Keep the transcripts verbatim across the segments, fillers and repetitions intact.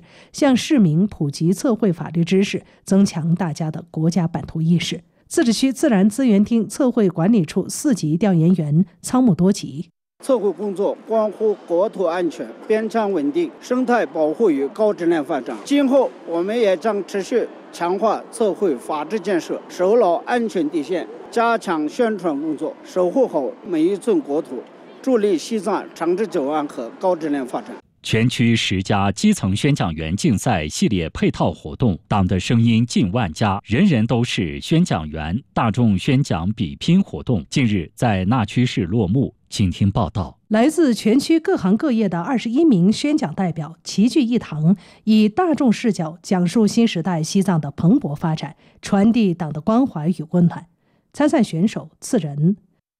向市民普及测绘法律知识，增强大家的国家版图意识。自治区自然资源厅测绘管理处四级调研员仓木多吉： 测绘工作关乎国土安全、边疆稳定、生态保护与高质量发展。今后我们也将持续强化测绘法治建设，守牢安全底线，加强宣传工作，守护好每一寸国土，助力西藏长治久安和高质量发展。 全区十家基层宣讲员竞赛系列配套活动，党的声音近万家，人人都是宣讲员大众宣讲比拼活动近日在那曲市落幕。请听报道。 来自全区各行各业的二十一名宣讲代表齐聚一堂，以大众视角讲述新时代西藏的蓬勃发展，传递党的关怀与温暖。参赛选手次仁：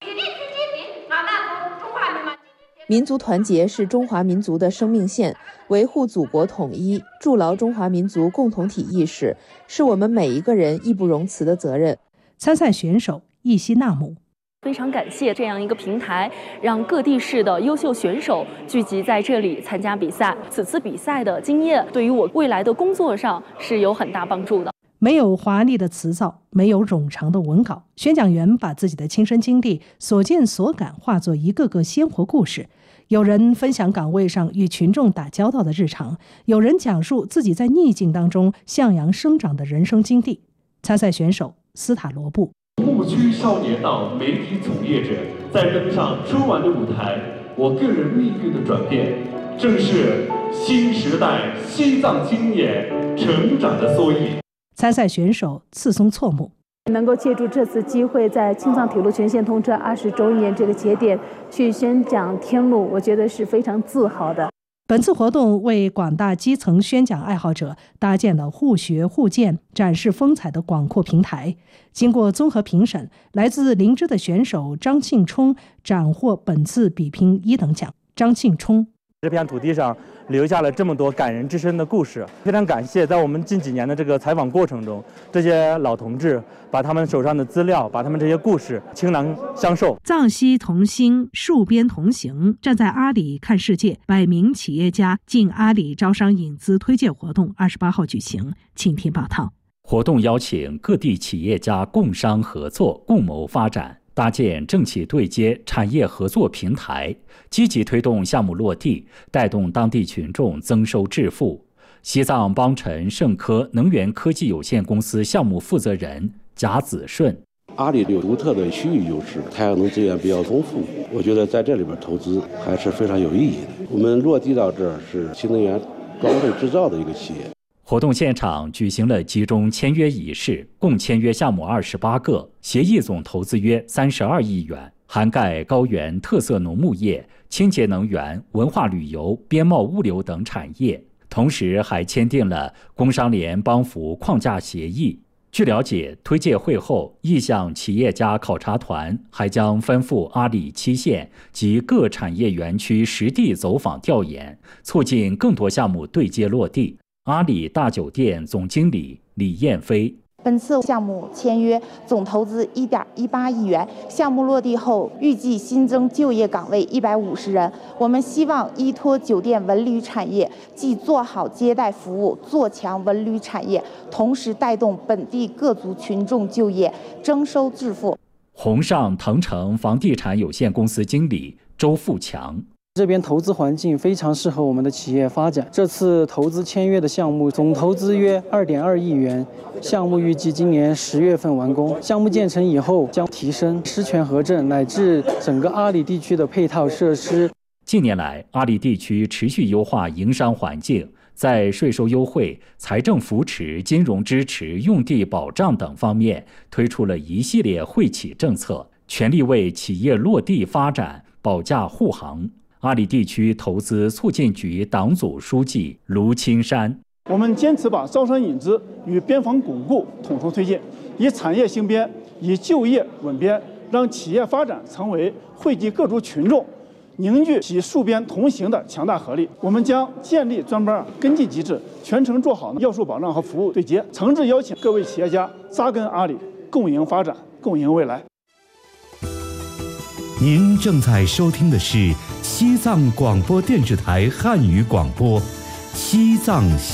民族团结是中华民族的生命线，维护祖国统一，筑牢中华民族共同体意识，是我们每一个人义不容辞的责任。 参赛选手易西纳姆： 非常感谢这样一个平台，让各地市的优秀选手聚集在这里参加比赛。此次比赛的经验对于我未来的工作上是有很大帮助的。 没有华丽的词藻，没有冗长的文稿，宣讲员把自己的亲身经历、所见所感化作一个个鲜活故事。有人分享岗位上与群众打交道的日常，有人讲述自己在逆境当中向阳生长的人生经历。参赛选手斯塔罗布： 牧区少年党媒体从业者在登上春晚的舞台，我个人命运的转变，正是新时代西藏青年成长的缩影。 参赛选手次松措木： 能够借助这次机会，在青藏铁路全线通车二十周年这个节点去宣讲天路，我觉得是非常自豪的。 本次活动为广大基层宣讲爱好者搭建了互学互鉴、展示风采的广阔平台。经过综合评审，来自林芝的选手张庆冲斩获本次比拼一等奖。张庆冲： 这片土地上留下了这么多感人至深的故事，非常感谢在我们近几年的这个采访过程中，这些老同志把他们手上的资料，把他们这些故事倾囊相授。 藏西同心，戍边同行，站在阿里看世界，百名企业家进阿里招商引资推介活动二十八号举行。请听报道。 活动邀请各地企业家共商合作，共谋发展，搭建政企对接产业合作平台，积极推动项目落地，带动当地群众增收致富。西藏邦辰盛科能源科技有限公司项目负责人贾子顺： 阿里有独特的区域优势，太阳能资源比较丰富，我觉得在这里边投资还是非常有意义的。我们落地到这儿是新能源装备制造的一个企业。 活动现场举行了集中签约仪式，共签约项目二十八个，协议总投资约三十二亿元，涵盖高原特色农牧业、清洁能源、文化旅游、边贸物流等产业。同时还签订了工商联帮扶框架协议。据了解，推介会后，意向企业家考察团还将吩咐阿里七县及各产业园区实地走访调研，促进更多项目对接落地。阿里大酒店总经理李燕飞： 本次项目签约总投资一点一八亿元，项目落地后预计新增就业岗位一百五十人。我们希望依托酒店文旅产业，既做好接待服务，做强文旅产业，同时带动本地各族群众就业，增收致富。 宏上腾城房地产有限公司经理周富强： 这边投资环境非常适合我们的企业发展。这次投资签约的项目总投资约二点二亿元，项目预计今年十月份完工。项目建成以后，将提升施权核证乃至整个阿里地区的配套设施。 近年来，阿里地区持续优化营商环境，在税收优惠、财政扶持、金融支持、用地保障等方面推出了一系列惠企政策，全力为企业落地发展保驾护航。阿里地区投资促进局党组书记卢青山： 我们坚持把招商引资与边防巩固统筹推进，以产业兴边，以就业稳边，让企业发展成为惠及各族群众、凝聚其戍边同行的强大合力。我们将建立专班跟进机制，全程做好要素保障和服务对接，诚挚邀请各位企业家扎根阿里，共赢发展，共赢未来。 您正在收听的是西藏广播电视台汉语广播，西藏。